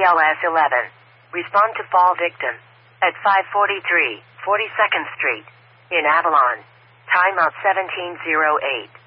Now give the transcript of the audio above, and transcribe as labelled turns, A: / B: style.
A: BLS 11. Respond to fall victim at 543 42nd Street in Avalon. Timeout 1708.